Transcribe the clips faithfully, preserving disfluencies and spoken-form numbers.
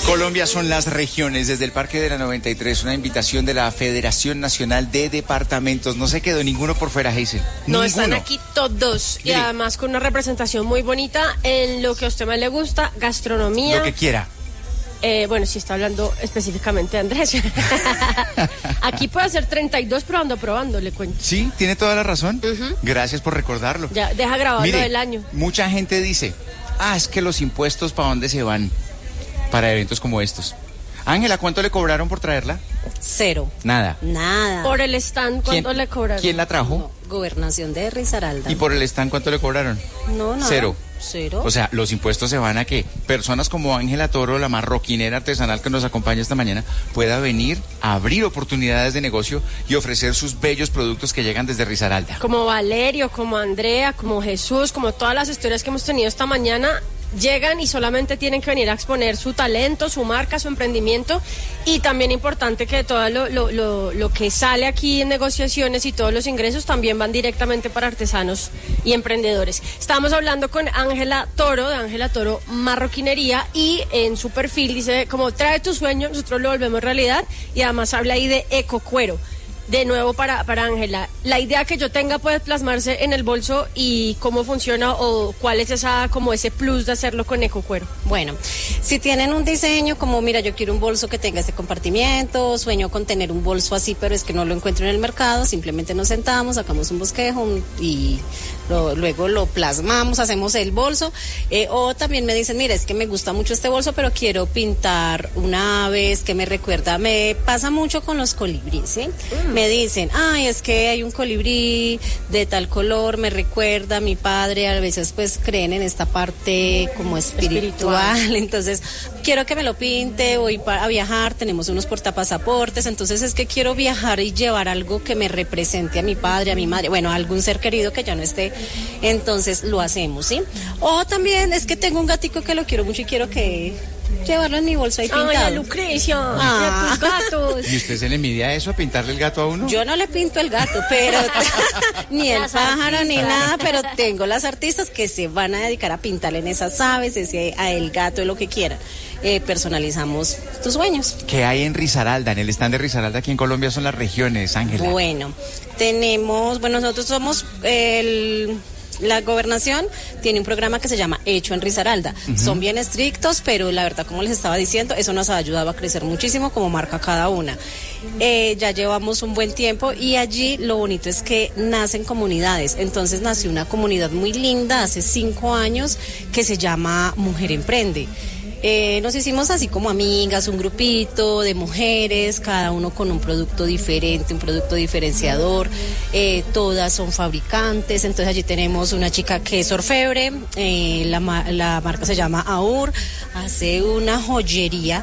Colombia son las regiones. Desde el Parque de la noventa y tres, una invitación de la Federación Nacional de Departamentos. No se quedó ninguno por fuera, Hazel. No, ninguno. Están aquí todos. Mire. Y además con una representación muy bonita en lo que a usted más le gusta, gastronomía. Lo que quiera. Eh, bueno, si está hablando específicamente de Andrés. Aquí puede ser treinta y dos, pero ando probando, le cuento. Sí, tiene toda la razón. Uh-huh. Gracias por recordarlo. Ya, deja grabado Mire, lo del año. Mucha gente dice, ah, es que los impuestos, ¿para dónde se van? Para eventos como estos. Ángela, ¿cuánto le cobraron por traerla? Cero. Nada. Nada. Por el stand, ¿cuánto ¿Quién, le cobraron? ¿Quién la trajo? No, Gobernación de Risaralda. ¿Y por el stand cuánto le cobraron? No, nada. Cero. Cero. O sea, los impuestos se van a que personas como Ángela Toro, la marroquinera artesanal que nos acompaña esta mañana, pueda venir a abrir oportunidades de negocio y ofrecer sus bellos productos que llegan desde Risaralda. Como Valerio, como Andrea, como Jesús, como todas las historias que hemos tenido esta mañana, llegan y solamente tienen que venir a exponer su talento, su marca, su emprendimiento. Y también importante que todo lo, lo, lo, lo que sale aquí en negociaciones y todos los ingresos también van directamente para artesanos y emprendedores. Estamos hablando con Ángela Toro, de Ángela Toro Marroquinería, y en su perfil dice como trae tu sueño, nosotros lo volvemos realidad, y además habla ahí de ecocuero. De nuevo para para Ángela, la idea que yo tenga puede plasmarse en el bolso, y cómo funciona o cuál es esa como ese plus de hacerlo con ecocuero. Bueno, si tienen un diseño como, mira, yo quiero un bolso que tenga este compartimiento, sueño con tener un bolso así, pero es que no lo encuentro en el mercado, simplemente nos sentamos, sacamos un bosquejo un, y lo, luego lo plasmamos, hacemos el bolso. Eh, o también me dicen, mira, es que me gusta mucho este bolso, pero quiero pintar una ave, es que me recuerda, me pasa mucho con los colibríes, ¿sí? Mm. Me dicen, ay, es que hay un colibrí de tal color, me recuerda a mi padre, a veces pues creen en esta parte como espiritual, espiritual. Entonces quiero que me lo pinte, voy a viajar, tenemos unos portapasaportes, entonces es que quiero viajar y llevar algo que me represente a mi padre, a mi madre, bueno, a algún ser querido que ya no esté, entonces lo hacemos, ¿sí? O también es que tengo un gatico que lo quiero mucho y quiero que llevarlo en mi bolso ahí pintado. Ay, a Lucrecia, ah. a tus gatos. ¿Y usted se le envidia eso, a pintarle el gato a uno? Yo no le pinto el gato, pero ni el las pájaro artistas. Ni nada, pero tengo las artistas que se van a dedicar a pintarle en esas aves, ese, a el gato, lo que quieran. Eh, personalizamos tus sueños. ¿Qué hay en Risaralda? En el stand de Risaralda aquí en Colombia son las regiones, Ángela. Bueno, tenemos, bueno, nosotros somos el... La gobernación tiene un programa que se llama Hecho en Risaralda. Uh-huh. Son bien estrictos, pero la verdad, como les estaba diciendo, eso nos ha ayudado a crecer muchísimo como marca cada una. Eh, ya llevamos un buen tiempo y allí lo bonito es que nacen comunidades. Entonces nació una comunidad muy linda hace cinco años que se llama Mujer Emprende. Eh, nos hicimos así como amigas, un grupito de mujeres, cada uno con un producto diferente, un producto diferenciador, eh, todas son fabricantes, entonces allí tenemos una chica que es orfebre, eh, la, la marca se llama Aur, hace una joyería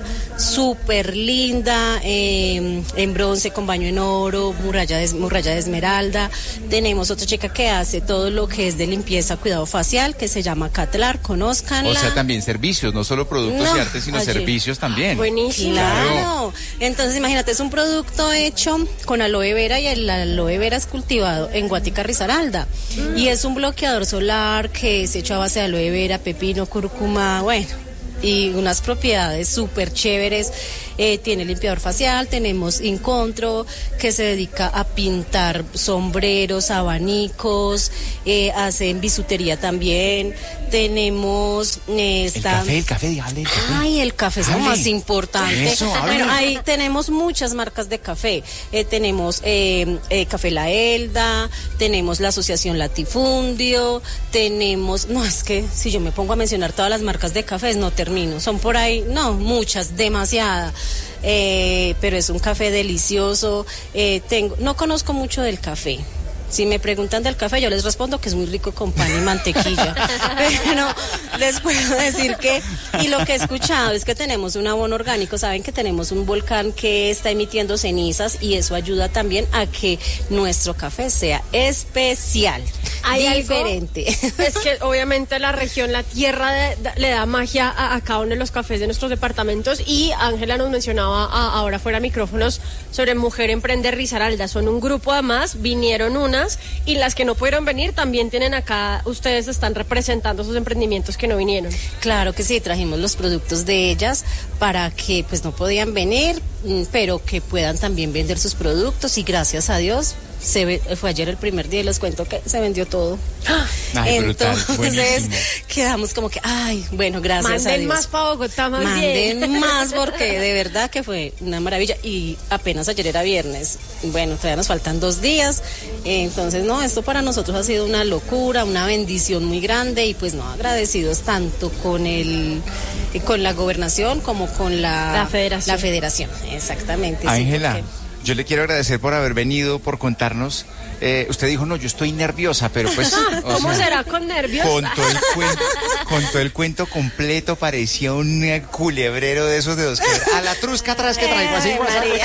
súper linda, eh, en bronce con baño en oro, muralla de, muralla de esmeralda. Tenemos otra chica que hace todo lo que es de limpieza, cuidado facial, que se llama Catlar, conózcanla. O sea, también servicios, no solo productos. Productos no, y artes, sino allí. Servicios también. Buenísimo. Claro. Entonces, imagínate, es un producto hecho con aloe vera y el aloe vera es cultivado en Guática, Risaralda. Mm. Y es un bloqueador solar que es hecho a base de aloe vera, pepino, cúrcuma, bueno, y unas propiedades súper chéveres. Eh, tiene limpiador facial, tenemos Incontro, que se dedica a pintar sombreros, abanicos, eh, hacen bisutería también, tenemos... Eh, está... El café, el café, dígale. El café. Ay, el café es lo más importante. Eso, bueno, ahí tenemos muchas marcas de café, eh, tenemos eh, eh, Café La Elda, tenemos la Asociación Latifundio, tenemos... No, es que si yo me pongo a mencionar todas las marcas de cafés no termino, son por ahí, no, muchas, demasiadas. Eh, pero es un café delicioso. Eh, tengo, no conozco mucho del café. Si me preguntan del café, yo les respondo que es muy rico con pan y mantequilla. Pero les puedo decir que, y lo que he escuchado es que tenemos un abono orgánico. Saben que tenemos un volcán que está emitiendo cenizas y eso ayuda también a que nuestro café sea especial. Hay diferente. Algo, es que obviamente la región, la tierra de, de, le da magia a, a cada uno de los cafés de nuestros departamentos, y Ángela nos mencionaba a, ahora fuera micrófonos sobre Mujer Emprende Risaralda. Son un grupo, además, vinieron unas, y las que no pudieron venir también tienen acá, ustedes están representando sus emprendimientos que no vinieron. Claro que sí, trajimos los productos de ellas para que pues no podían venir, pero que puedan también vender sus productos, y gracias a Dios se ve, fue ayer el primer día y les cuento que se vendió todo. Ay, entonces brutal, quedamos como que, ay, bueno, gracias Manden a Dios. más para Bogotá, más Manden bien. más, porque de verdad que fue una maravilla, y apenas ayer era viernes. Bueno, todavía nos faltan dos días, entonces no, esto para nosotros ha sido una locura, una bendición muy grande, y pues no, agradecidos tanto con el con la gobernación como con la, la federación. La federación, exactamente. Ángela, sí, porque... yo le quiero agradecer por haber venido, por contarnos. Eh, usted dijo, no, yo estoy nerviosa, pero pues... ¿Cómo sea, será con nervios? Contó el, cuento, contó el cuento completo, parecía un eh, culebrero de esos dedos. Que, a la trusca atrás que traigo así.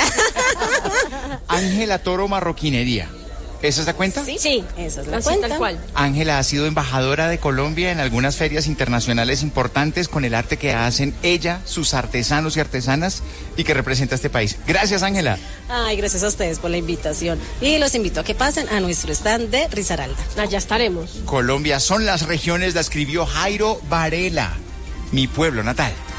Ángela Toro Marroquinería. ¿Esa es la cuenta? Sí, sí, esa es la así cuenta. Tal cual. Ángela ha sido embajadora de Colombia en algunas ferias internacionales importantes con el arte que hacen ella, sus artesanos y artesanas, y que representa a este país. Gracias, Ángela. Ay, gracias a ustedes por la invitación. Y los invito a que pasen a nuestro stand de Risaralda. Allá estaremos. Colombia son las regiones, la escribió Jairo Varela, mi pueblo natal.